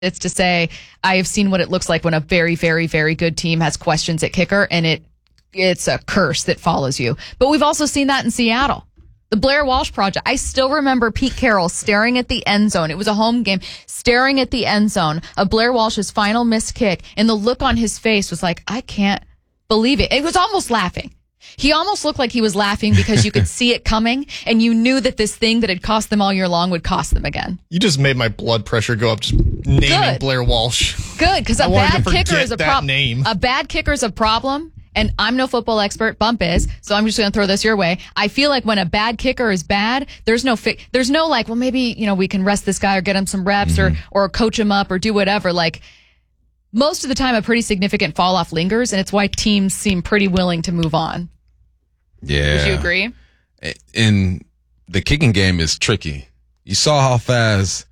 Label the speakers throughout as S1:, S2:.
S1: It's to say, I have seen what it looks like when a very, very, very good team has questions at kicker, and it's a curse that follows you. But we've also seen that in Seattle. The Blair Walsh project. I still remember Pete Carroll staring at the end zone. It was a home game, staring at the end zone of Blair Walsh's final missed kick, and the look on his face was like, I can't believe it. It was almost laughing. He almost looked like he was laughing because you could see it coming, and you knew that this thing that had cost them all year long would cost them again.
S2: You just made my blood pressure go up just naming Blair Walsh.
S1: Good, because a bad kicker is a problem.
S2: A
S1: bad kicker is a problem, and I'm no football expert. Bump is, so I'm just going to throw this your way. I feel like when a bad kicker is bad, there's no like, well, maybe we can rest this guy or get him some reps or coach him up or do whatever. Like, most of the time, a pretty significant fall off lingers, and it's why teams seem pretty willing to move on.
S3: Yeah.
S1: Would you agree?
S3: And the kicking game is tricky. You saw how fast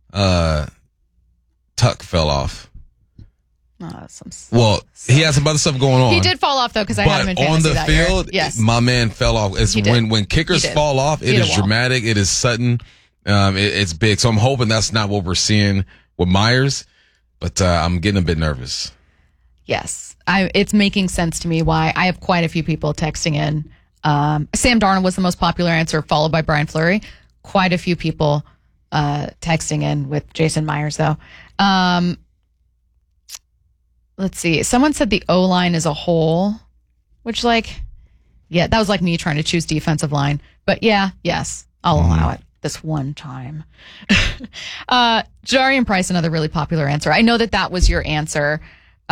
S3: Tuck fell off. Well, he had some other stuff going on.
S1: He did fall off, though, because I had him in fantasy
S3: on the
S1: that
S3: field,
S1: year. Yes.
S3: My man fell off. It's when kickers fall off, it is dramatic. It is sudden. It's big. So I'm hoping that's not what we're seeing with Myers, but I'm getting a bit nervous.
S1: Yes. It's making sense to me why I have quite a few people texting in. Sam Darnold was the most popular answer, followed by Brian Fleury. Quite a few people texting in with Jason Myers, though. Let's see. Someone said the O-line as a whole, which, that was like me trying to choose defensive line. But yes, I'll allow it this one time. Jarian Price, another really popular answer. I know that was your answer.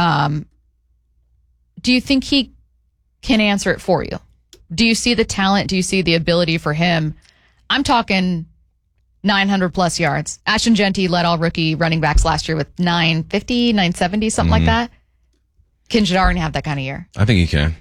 S1: Do you think he can answer it for you? Do you see the talent? Do you see the ability for him? I'm talking 900 plus yards. Ashton Genty led all rookie running backs last year with 950, 970, something like that. Can Jarian have that kind of year?
S3: I think he can.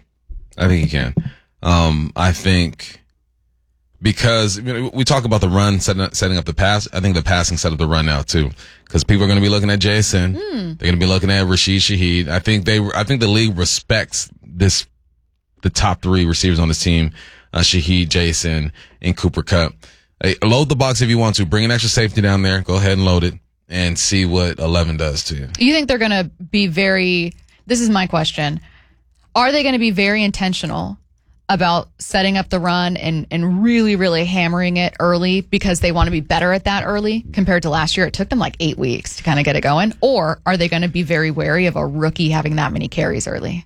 S3: I think because we talk about the run setting up the pass. I think the passing set up the run now too, because people are going to be looking at Jason. They're going to be looking at Rashid Shaheed. I think the league respects the top three receivers on this team: Shaheed, Jason, and Cooper Kupp. Hey, load the box if you want to. Bring an extra safety down there. Go ahead and load it and see what 11 does to you.
S1: You think they're going to be this is my question. Are they going to be very intentional about setting up the run and really, really hammering it early because they want to be better at that early compared to last year? It took them like 8 weeks to kind of get it going. Or are they going to be very wary of a rookie having that many carries early?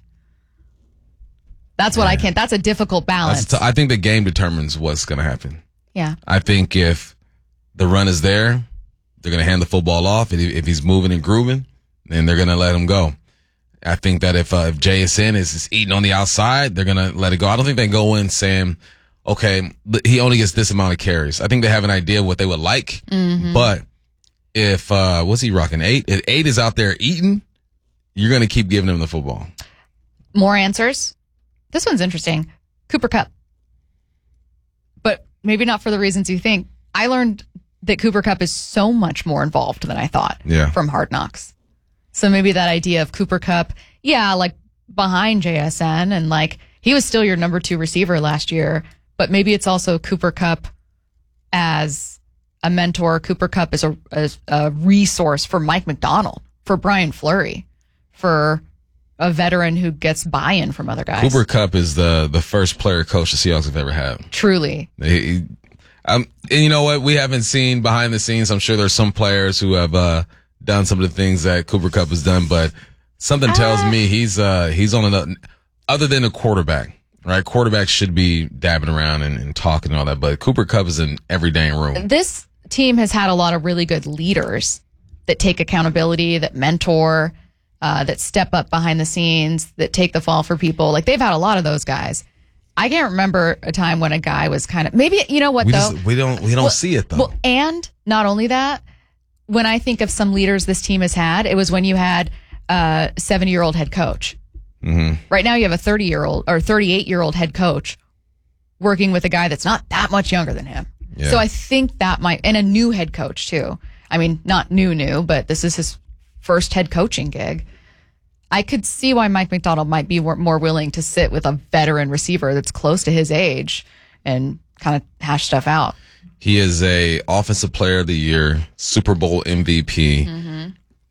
S1: That's what that's a difficult balance.
S3: I think the game determines what's going to happen.
S1: Yeah.
S3: I think if the run is there, they're going to hand the football off. If he's moving and grooving, then they're going to let him go. I think that if JSN is eating on the outside, they're going to let it go. I don't think they go in saying, okay, he only gets this amount of carries. I think they have an idea of what they would like. But if, what's he rocking? 8? If 8 is out there eating, you're going to keep giving him the football.
S1: More answers. This one's interesting. Cooper Kupp. But maybe not for the reasons you think. I learned that Cooper Kupp is so much more involved than I thought from Hard Knocks. So maybe that idea of Cooper Kupp, like behind JSN, and he was still your number 2 receiver last year, but maybe it's also Cooper Kupp as a mentor. Cooper Kupp as a resource for Mike McDonald, for Brian Fleury, for a veteran who gets buy-in from other guys.
S3: Cooper Kupp is the first player coach the Seahawks have ever had.
S1: Truly.
S3: And you know what? We haven't seen behind the scenes. I'm sure there's some players who have done some of the things that Cooper Kupp has done, but something tells me he's on another, other than a quarterback, right? Quarterbacks should be dabbing around and talking and all that, but Cooper Kupp is in every dang room.
S1: This team has had a lot of really good leaders that take accountability, that mentor, that step up behind the scenes, that take the fall for people. They've had a lot of those guys. I can't remember a time when a guy was kind of, maybe, you know what,
S3: we don't see it though.
S1: Well, and not only that, when I think of some leaders this team has had, it was when you had a 70-year-old head coach. Right now you have a 30-year-old or 38-year-old head coach working with a guy that's not that much younger than him. Yeah. So I think that might, and a new head coach too. I mean, not new, but this is his first head coaching gig. I could see why Mike McDonald might be more willing to sit with a veteran receiver that's close to his age and kind of hash stuff out.
S3: He is a Offensive Player of the Year, Super Bowl MVP,